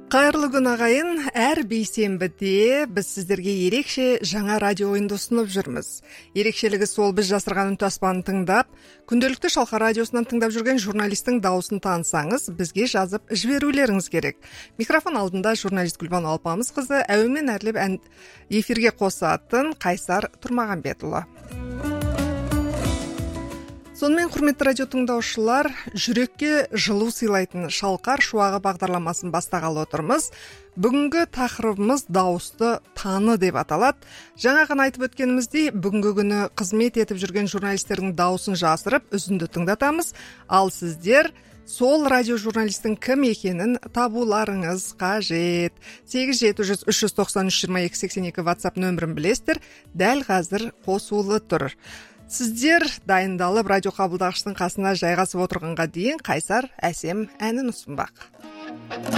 Кайырлы күн агайын, әр бейсенбіде біз сіздерге ерекше жаңа радио ойынды ұсынып жүрміз. Ерекшелігі сол, біз жасырған үн таспаны тыңдап, күнделікті Шалқар радиосынан тыңдап жүрген журналистің дауысын танысаңыз, бізге жазып жіберулеріңіз керек. Микрофон алдында журналист Гүлбан Алпамыс қызы әуенмен әрлеп эфирге қосатын Қайсар Тұрмағанбетұлы. Сонымен, құрметті радио тыңдаушылар, жүрекке жылу сыйлайтын Шалқар шуағы бағдарламасын бастағалы отырмыз. Бүгінгі тақырыбымыз дауысты таны деп аталады. Жаңа ғана айтып өткеніміздей, бүгінгі күні қызмет етіп жүрген журналистердің дауысын жасырып, үзінді тыңдатамыз. Ал сіздер сол радио журналистің кім екенін табуларыңыз қажет. 8-700-393-22-82 WhatsApp нөмірін білесіздер, дәл қазір қосулы тұр. Сіздер дайындалып радио қабылдағыштың қасына жайғасып отырғанға дейін Қайсар әсем әнін ұсынбақ.